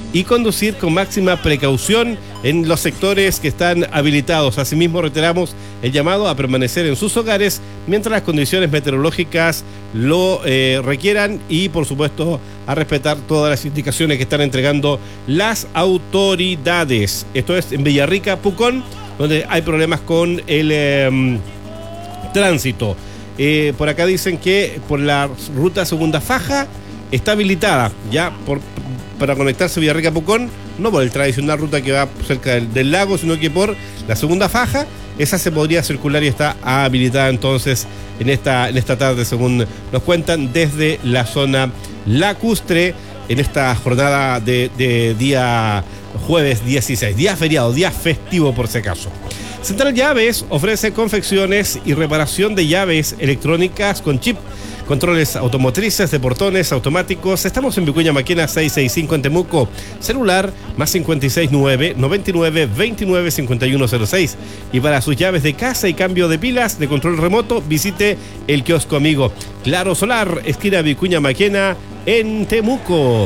y conducir con máxima precaución en los sectores que están habilitados. Asimismo, reiteramos el llamado a permanecer en sus hogares mientras las condiciones meteorológicas lo requieran y, por supuesto, a respetar todas las indicaciones que están entregando las autoridades. Esto es en Villarrica, Pucón, donde hay problemas con el tránsito. Por acá dicen que por la ruta segunda faja está habilitada ya para conectarse Villarrica Pucón, no por el tradicional ruta que va cerca del lago, sino que por la segunda faja. Esa se podría circular y está habilitada entonces en esta tarde, según nos cuentan desde la zona lacustre, en esta jornada de día jueves 16, día feriado, día festivo por si acaso. Central Llaves ofrece confecciones y reparación de llaves electrónicas con chip, controles automotrices de portones automáticos. Estamos en Vicuña Maquena 665 en Temuco. Celular más 569 99 29 5106. Y para sus llaves de casa y cambio de pilas de control remoto, visite el kiosco amigo Claro Solar, esquina Vicuña Maquena en Temuco.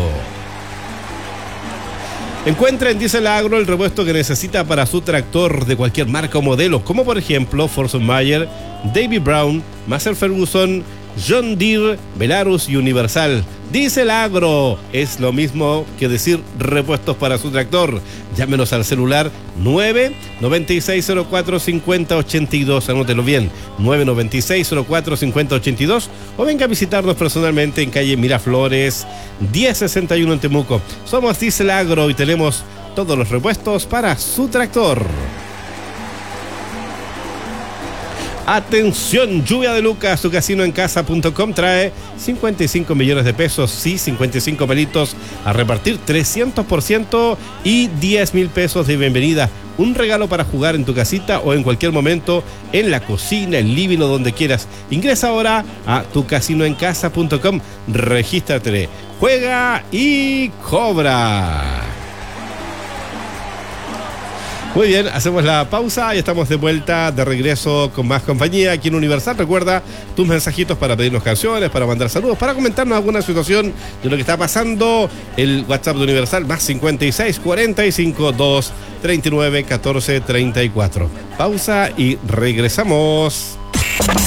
Encuentra en Diesel Agro el repuesto que necesita para su tractor de cualquier marca o modelo, como por ejemplo Forson Mayer, Davy Brown, Massey Ferguson, John Deere, Belarus y Universal. Diesel Agro es lo mismo que decir repuestos para su tractor. Llámenos al celular 996045082, anótelo bien, 996045082, o venga a visitarnos personalmente en calle Miraflores 1061 en Temuco. Somos Diesel Agro y tenemos todos los repuestos para su tractor. Atención, Lluvia de Lucas, tucasinoencasa.com trae 55 millones de pesos, sí, 55 pelitos a repartir, 300% y 10,000 pesos de bienvenida. Un regalo para jugar en tu casita o en cualquier momento, en la cocina, el living o donde quieras. Ingresa ahora a tucasinoencasa.com, regístrate, juega y cobra. Muy bien, hacemos la pausa y estamos de vuelta, de regreso con más compañía aquí en Universal. Recuerda tus mensajitos para pedirnos canciones, para mandar saludos, para comentarnos alguna situación de lo que está pasando. El WhatsApp de Universal más 56 45 2 39 14 34. Pausa y regresamos.